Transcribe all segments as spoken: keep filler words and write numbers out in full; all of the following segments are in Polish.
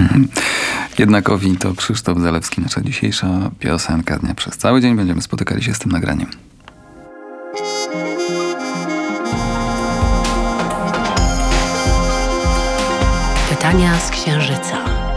Jednakowi to Krzysztof Zalewski, nasza dzisiejsza piosenka dnia. Przez cały dzień będziemy spotykali się z tym nagraniem. Pytania z Księżyca.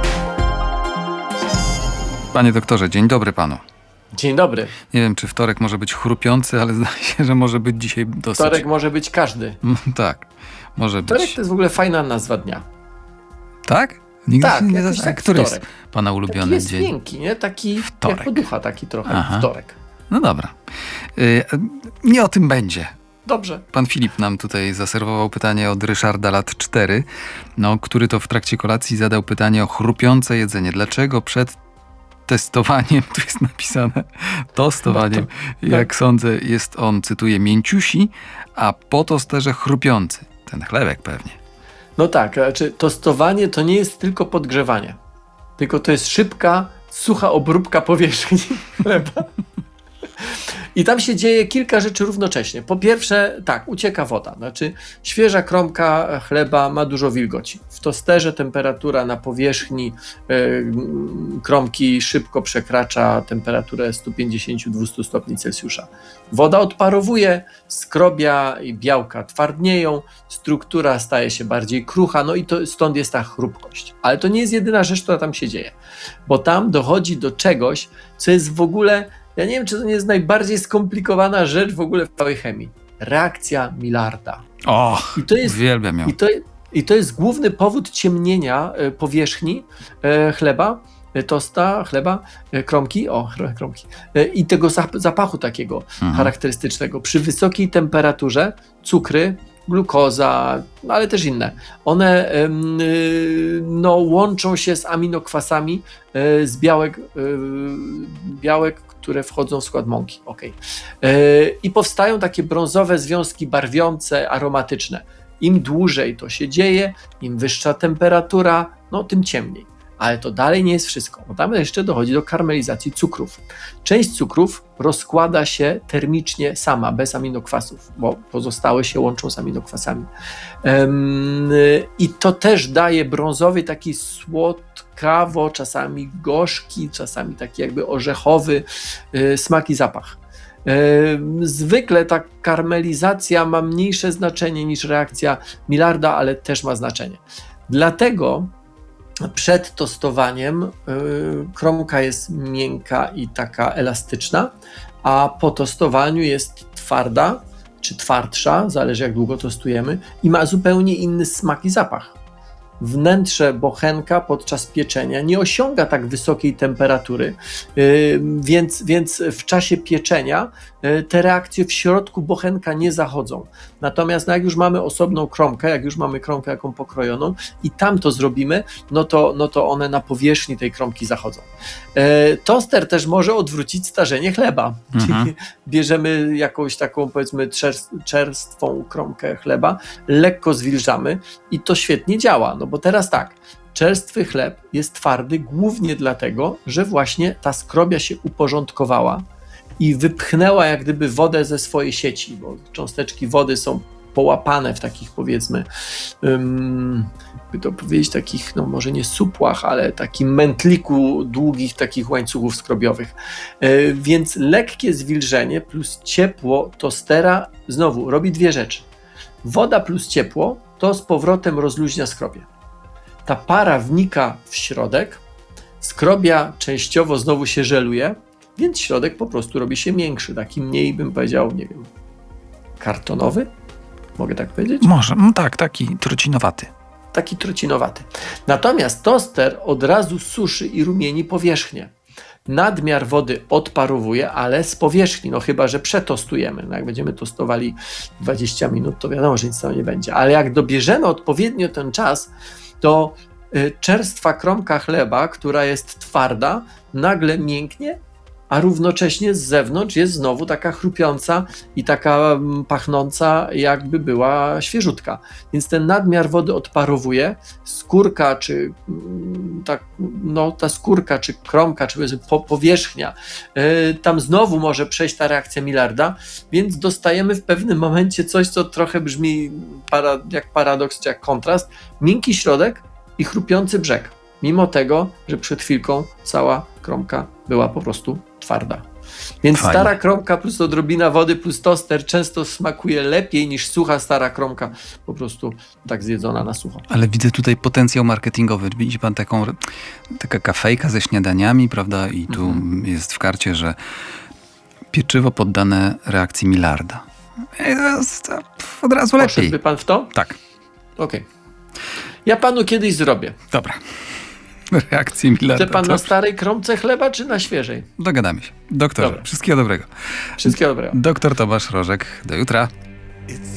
Panie doktorze, dzień dobry panu. Dzień dobry. Nie wiem, czy wtorek może być chrupiący, ale zdaje się, że może być dzisiaj dosyć... Wtorek może być każdy. Tak, może Wtorek być. to jest w ogóle fajna nazwa dnia. Tak? Nigdy tak, się nie jakiś zas... tak Który wtorek. jest pana ulubiony taki jest dzień? miękki, nie? Taki Wtorek. jak poducha, taki trochę. Aha. Wtorek. No dobra. Y, nie o tym będzie. Dobrze. Pan Filip nam tutaj zaserwował pytanie od Ryszarda, lat cztery, no, który to w trakcie kolacji zadał pytanie o chrupiące jedzenie. Dlaczego przed testowaniem, tu jest napisane, tostowaniem, No to, jak tak. sądzę, jest on, cytuję, mięciusi, a po tosterze chrupiący. Ten chlebek pewnie. No tak, znaczy tostowanie to nie jest tylko podgrzewanie, tylko to jest szybka, sucha obróbka powierzchni chleba. I tam się dzieje kilka rzeczy równocześnie. Po pierwsze, tak, ucieka woda. Znaczy, świeża kromka chleba ma dużo wilgoci. W tosterze temperatura na powierzchni y, kromki szybko przekracza temperaturę sto pięćdziesiąt do dwustu stopni Celsjusza. Woda odparowuje, skrobia i białka twardnieją, struktura staje się bardziej krucha, no i to, stąd jest ta chrupkość. Ale to nie jest jedyna rzecz, która tam się dzieje, bo tam dochodzi do czegoś, co jest w ogóle... Ja nie wiem, czy to nie jest najbardziej skomplikowana rzecz w ogóle w całej chemii. Reakcja Millarda. O, I to jest, uwielbiam ją. i to, I to jest główny powód ciemnienia e, powierzchni e, chleba, e, tosta, chleba, e, kromki, o, kromki, e, i tego zap- zapachu takiego Mhm. charakterystycznego. Przy wysokiej temperaturze cukry, glukoza, ale też inne, one em, y, no, łączą się z aminokwasami, y, z białek, y, białek, które wchodzą w skład mąki. Okay. Y, I powstają takie brązowe związki barwiące, aromatyczne. Im dłużej to się dzieje, im wyższa temperatura, no tym ciemniej. Ale to dalej nie jest wszystko, bo tam jeszcze dochodzi do karmelizacji cukrów. Część cukrów rozkłada się termicznie sama, bez aminokwasów, bo pozostałe się łączą z aminokwasami. Um, I to też daje brązowy, taki słodkawo, czasami gorzki, czasami taki jakby orzechowy y, smak i zapach. Y, zwykle ta karmelizacja ma mniejsze znaczenie niż reakcja Millarda, ale też ma znaczenie. Dlatego przed tostowaniem y, kromka jest miękka i taka elastyczna, a po tostowaniu jest twarda czy twardsza, zależy jak długo tostujemy, i ma zupełnie inny smak i zapach. Wnętrze bochenka podczas pieczenia nie osiąga tak wysokiej temperatury, yy, więc, więc w czasie pieczenia yy, te reakcje w środku bochenka nie zachodzą. Natomiast no, jak już mamy osobną kromkę, jak już mamy kromkę jaką pokrojoną i tam to zrobimy, no to, no to one na powierzchni tej kromki zachodzą. Yy, toster też może odwrócić starzenie chleba, Mhm. czyli bierzemy jakąś taką powiedzmy czerst- czerstwą kromkę chleba, lekko zwilżamy i to świetnie działa. No bo teraz tak, czerstwy chleb jest twardy głównie dlatego, że właśnie ta skrobia się uporządkowała i wypchnęła jak gdyby wodę ze swojej sieci, bo cząsteczki wody są połapane w takich powiedzmy, um, by to powiedzieć, takich, no może nie supłach, ale takim mętliku długich takich łańcuchów skrobiowych. Yy, więc lekkie zwilżenie plus ciepło tostera znowu robi dwie rzeczy. Woda plus ciepło to z powrotem rozluźnia skrobię. Ta para wnika w środek, skrobia częściowo znowu się żeluje, więc środek po prostu robi się miększy, taki mniej, bym powiedział, nie wiem, kartonowy? Mogę tak powiedzieć? Może, no tak, taki trocinowaty. Taki trocinowaty. Natomiast toster od razu suszy i rumieni powierzchnię. Nadmiar wody odparowuje, ale z powierzchni, no chyba że przetostujemy. No jak będziemy tostowali dwadzieścia minut, to wiadomo, że nic tam nie będzie. Ale jak dobierzemy odpowiednio ten czas, to y, czerstwa kromka chleba, która jest twarda, nagle mięknie, a równocześnie z zewnątrz jest znowu taka chrupiąca i taka mm, pachnąca, jakby była świeżutka. Więc ten nadmiar wody odparowuje, skórka czy mm, tak, no, ta skórka, czy kromka, czy powiedzmy po, powierzchnia, yy, tam znowu może przejść ta reakcja Millarda, więc dostajemy w pewnym momencie coś, co trochę brzmi para, jak paradoks, czy jak kontrast, miękki środek i chrupiący brzeg. mimo tego, że przed chwilką cała kromka była po prostu twarda. Więc Fajnie. stara kromka plus odrobina wody plus toster często smakuje lepiej niż sucha stara kromka, po prostu tak zjedzona na sucho. Ale widzę tutaj potencjał marketingowy. Widzi pan taką, taka kafejka ze śniadaniami, prawda? I tu Mhm. jest w karcie, że pieczywo poddane reakcji Millarda. Ej, to jest od razu lepiej. Poszedłby pan w to? Tak, Okej. Ja panu kiedyś zrobię. dobra. Reakcji Millarda. Chce pan to na starej kromce chleba, czy na świeżej? Dogadamy się. Doktorze, Dobra. wszystkiego dobrego. Wszystkiego dobrego. Doktor Tomasz Rożek, do jutra.